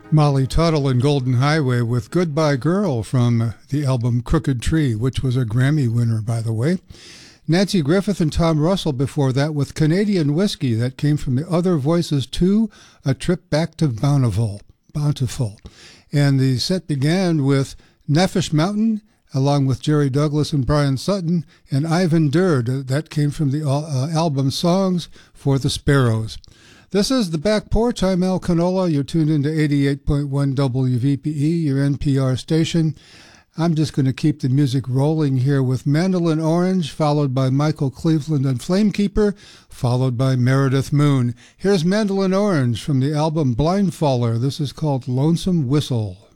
Molly Tuttle and Golden Highway with Goodbye Girl from the album Crooked Tree, which was a Grammy winner, by the way. Nancy Griffith and Tom Russell before that with Canadian Whiskey, that came from the Other Voices 2, A Trip Back to Bountiful. And the set began with Nefesh Mountain, along with Jerry Douglas and Brian Sutton, and Ivan Durd. That came from the album Songs for the Sparrows. This is The Back Porch. I'm Al Canola. You're tuned into 88.1 WVPE, your NPR station. I'm just going to keep the music rolling here with Mandolin Orange, followed by Michael Cleveland and Flamekeeper, followed by Meredith Moon. Here's Mandolin Orange from the album Blindfaller. This is called Lonesome Whistle.